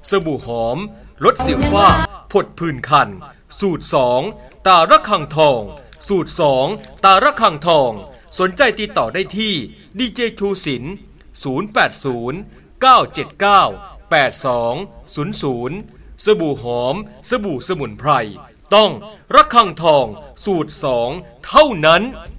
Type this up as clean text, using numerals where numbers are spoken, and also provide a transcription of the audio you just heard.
สบู่หอมลดสิวฝ้าผดผื่นคันสูตร2ตาระฆังทองสูตร2ตาระฆังทองสนใจติดต่อได้ที่ดีเจชูศิลป์080 979 8200สบู่หอมสบู่สมุนไพรต้องระฆังทองสูตร2เท่านั้น